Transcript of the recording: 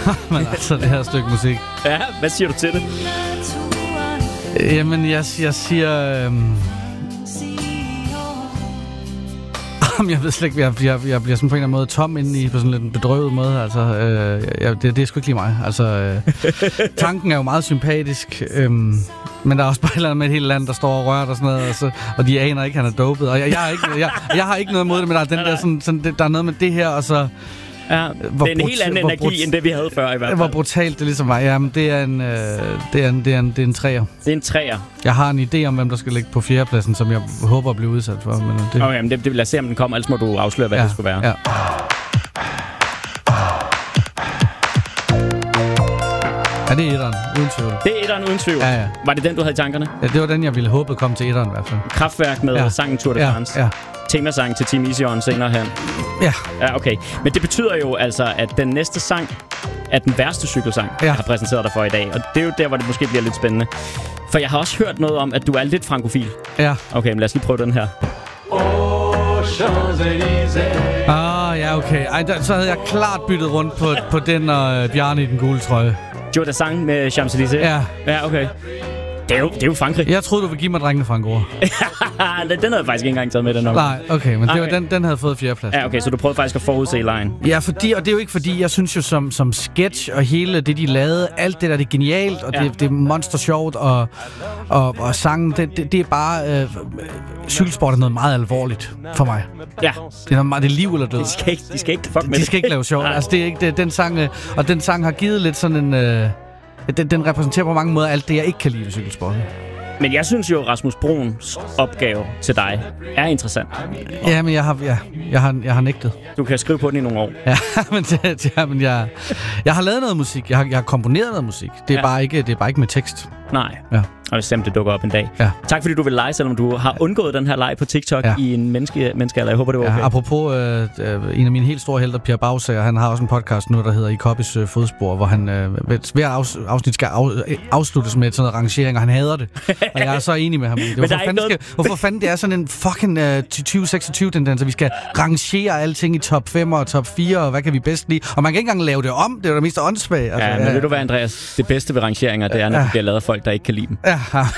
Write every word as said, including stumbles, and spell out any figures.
Men altså, det her stykke musik. Ja, hvad siger du til det? Jamen, jeg, jeg siger... Øhm... Jeg ved slet ikke, jeg, jeg, jeg bliver sådan på en eller anden måde tom indeni på sådan lidt en bedrøvet måde. Altså, øh, jeg, det, det er sgu ikke lige mig. Altså, øh, tanken er jo meget sympatisk, øh, men der er også bare et eller andet med et helt land, der står og rører og sådan noget, og, så, og de aner ikke, han er dopet. Og jeg, jeg, har, ikke, jeg, jeg har ikke noget imod det, men der er, den der, sådan, sådan, der er noget med det her, og så... Ja, det er en helt anden energi, brut- end det vi havde før i hvert fald. Hvor brutalt det ligesom var. Jamen, det er en, øh, det er en, det er en, det er en træer. Det er en træer. Jeg har en idé om, hvem der skal ligge på fjerdepladsen, som jeg håber at blive udsat for. Men det... Okay, men det, det vil jeg se, om den kommer, ellers må du afsløre, hvad ja, det skulle være. Ja. Ja, det er etteren, uden tvivl. Det er etteren, uden tvivl? Ja, ja. Var det den, du havde i tankerne? Ja, det var den, jeg ville håbe kom til etteren i hvert fald. Kraftværk med ja. sangen Tour de France. Ja, ja. Temasang til Team Easy On senere her. Ja. Ja, okay. Men det betyder jo altså, at den næste sang er den værste cykelsang, ja. jeg har præsenteret dig for i dag. Og det er jo der, hvor det måske bliver lidt spændende. For jeg har også hørt noget om, at du er lidt frankofil. Ja. Okay, men lad os lige prøve den her. Ah, ja, okay. Ej, der, så havde jeg klart byttet rundt på, på den og øh, Bjarne i den gule trøje. Joe Dassin med Champs-Élysées? Ja. Ja, okay. Det er jo, det er jo Frankrig. Jeg troede, du ville give mig drengene fra Angora. den havde jeg faktisk ikke engang taget med, den. Nej, okay, men det var, den, den havde fået fjerdeplads. Ja, okay, så du prøvede faktisk at forudse lejen. Ja, fordi, og det er jo ikke fordi, jeg synes jo som, som sketch og hele det, de lavede, alt det der, det er genialt, og ja. det, det er monster sjovt, og, og, og sangen, det, det, det er bare... Øh, cykelsport er noget meget alvorligt for mig. Ja. Det er, noget meget, det er liv eller død. De skal ikke, de skal ikke fuck med de skal ikke lave sjovt. Altså, det er ikke det, den sang, øh, og den sang har givet lidt sådan en... Øh, den, den repræsenterer på mange måder alt det, jeg ikke kan lide ved cykelsporten. Men jeg synes jo, Rasmus Bruns opgave til dig er interessant. Ja, men jeg har, ja, jeg har, jeg har nægtet. Du kan skrive på den i nogle år. Ja, men, det, ja, men jeg, jeg har lavet noget musik. Jeg har, jeg har komponeret noget musik. Det er, ja. bare ikke, det er bare ikke med tekst. Nej. Ja. Og hvis det dukker op en dag. Ja. Tak fordi du vil lege, selvom du har undgået den her leg på TikTok ja. i en menneske, menneskealder. Jeg håber, det var okay. Ja, apropos øh, øh, en af mine helt store helter, Pierre Baugsager, han har også en podcast nu, der hedder I Koppis øh, fodspor, hvor han øh, hver afs, afsnit skal af, øh, afsluttes med sådan noget rangering, og han hader det. Og jeg er så enig med ham. Det, hvorfor, fanden noget... skal, hvorfor fanden det er sådan en fucking øh, tyve seksogtyve-tendens, at vi skal rangere alting i top fem og top fire, og hvad kan vi bedst lide? Og man kan ikke engang lave det om. Det er jo det mest åndssvage. Altså, ja, men ja, ved du hvad, Andreas? Det bedste ved rangeringer, det er, når ja. det bliver lavet af folk, der ikke kan lide dem. Ja.